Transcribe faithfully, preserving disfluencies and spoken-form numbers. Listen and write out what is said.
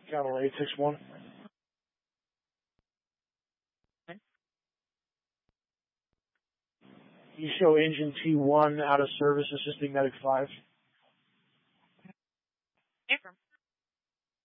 Capital eight six one. You show engine T one out of service, assisting medic five. Affirm.